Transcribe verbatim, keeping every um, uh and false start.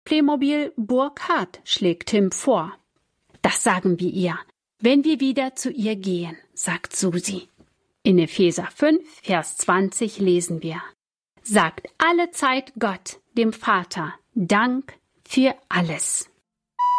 Playmobil Burkhard, schlägt Tim vor. Das sagen wir ihr, wenn wir wieder zu ihr gehen, sagt Susi. In Epheser fünf, Vers zwanzig lesen wir: Sagt alle Zeit Gott, dem Vater, Dank für alles.